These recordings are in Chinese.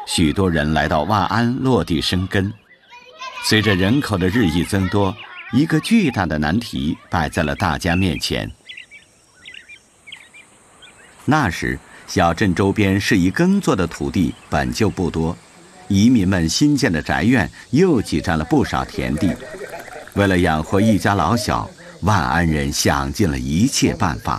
许多人来到万安落地生根。随着人口的日益增多，一个巨大的难题摆在了大家面前。那时，小镇周边适宜耕作的土地本就不多，移民们新建的宅院又挤占了不少田地。为了养活一家老小，万安人想尽了一切办法。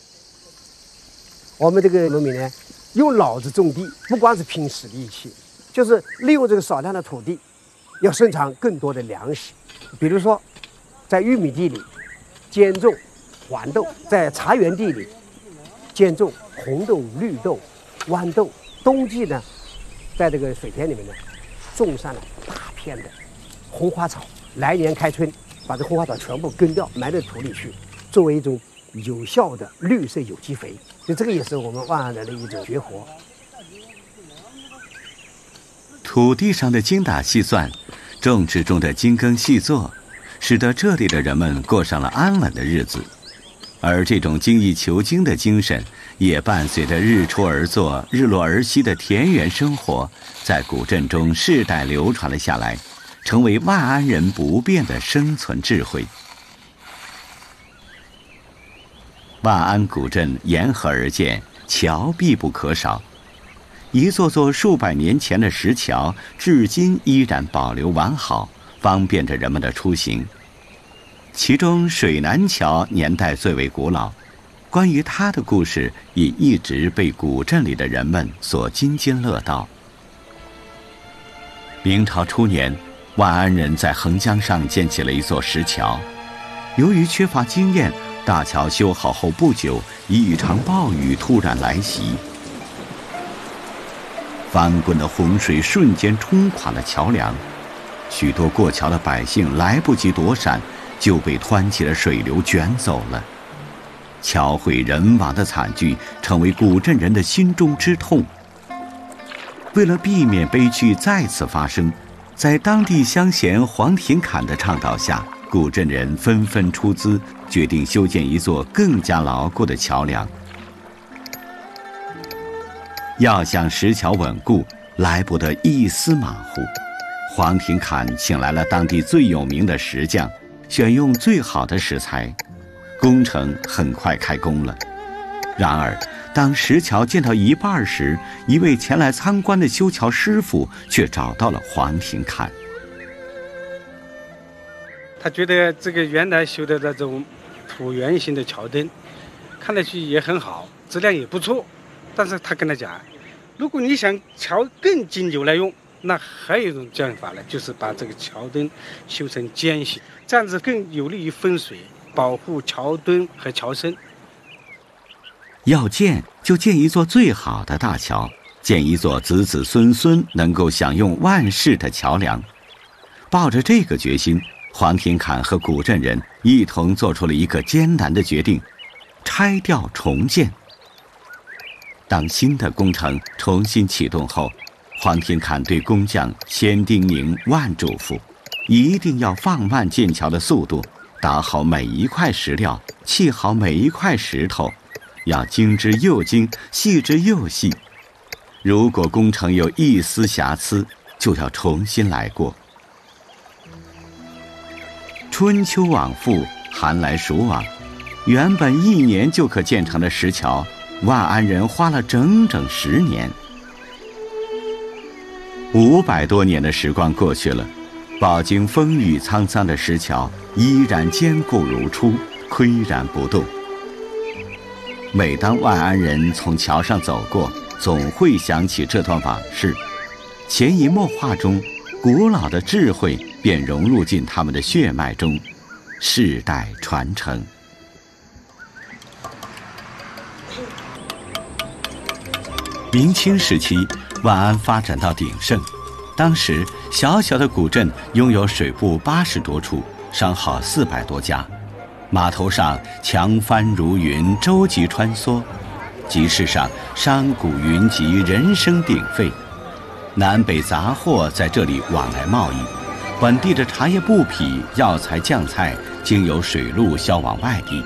我们这个农民呢，用脑子种地，不光是拼死力气，就是利用这个少量的土地，要生产更多的粮食。比如说，在玉米地里兼种黄豆，在茶园地里兼种红豆、绿豆、豌豆。冬季呢，在这个水田里面呢，种上了大片的红花草，来年开春把这红花草全部根掉，埋到土里去，作为一种有效的绿色有机肥。就这个也是我们万安人的一种绝活。 土地上的精打细算，种植中的精耕细作，使得这里的人们过上了安稳的日子。而这种精益求精的精神，也伴随着日出而作、日落而息的田园生活，在古镇中世代流传了下来，成为万安人不变的生存智慧。万安古镇沿河而建，桥必不可少。一座座数百年前的石桥，至今依然保留完好，方便着人们的出行。其中水南桥年代最为古老，关于它的故事也一直被古镇里的人们所津津乐道。明朝初年，万安人在横江上建起了一座石桥，由于缺乏经验，大桥修好后不久，一场暴雨突然来袭，翻滚的洪水瞬间冲垮了桥梁，许多过桥的百姓来不及躲闪，就被湍急的水流卷走了。桥毁人亡的惨剧成为古镇人的心中之痛。为了避免悲剧再次发生，在当地乡贤黄廷侃的倡导下，古镇人纷纷出资，决定修建一座更加牢固的桥梁。要想石桥稳固，来不得一丝马虎。黄廷侃请来了当地最有名的石匠，选用最好的石材，工程很快开工了。然而，当石桥建到一半时，一位前来参观的修桥师傅却找到了黄廷侃。 他觉得这个原来修的那种椭圆形的桥墩，看上去也很好，质量也不错。但是他跟他讲，如果你想桥更经久来用，那还有一种建法呢，就是把这个桥墩修成尖形，这样子更有利于分水，保护桥墩和桥身。 要建就建一座最好的大桥，建一座子子孙孙能够享用万世的桥梁。抱着这个决心，黄廷侃和古镇人一同做出了一个艰难的决定：拆掉重建。当新的工程重新启动后，黄廷侃对工匠千叮咛万嘱咐，一定要放慢建桥的速度，打好每一块石料，砌好每一块石头，要精之又精，细之又细。如果工程有一丝瑕疵，就要重新来过。春秋往复，寒来暑往，原本1年就可建成的石桥，万安人花了整整10年。500多年的时光过去了，饱经风雨沧桑的石桥依然坚固如初，岿然不动。每当万安人从桥上走过，总会想起这段往事，潜移默化中，古老的智慧便融入进他们的血脉中，世代传承。明清时期，万安发展到鼎盛，当时小小的古镇拥有水埠80多处，商号400多家，码头上樯帆如云，舟楫穿梭，集市上商贾云集，人声鼎沸，南北杂货在这里往来贸易，本地的茶叶布匹、药材酱菜经由水路销往外地。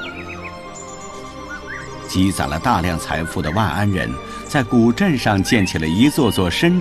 积攒了大量财富的万安人，在古镇上建起了一座座深